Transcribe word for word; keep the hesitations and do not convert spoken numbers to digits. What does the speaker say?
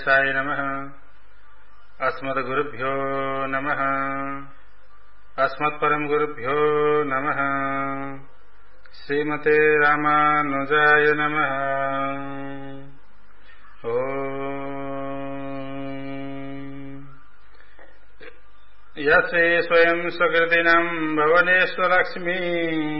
సాయ నమః. అస్మద్గురుభ్యో నమః. అస్మత్పరం గురుభ్యో నమః. శ్రీమతే రామానుజాయ నమః. యశ్రీ స్వయం సుకృతినం భువనేశ్వరలక్ష్మీ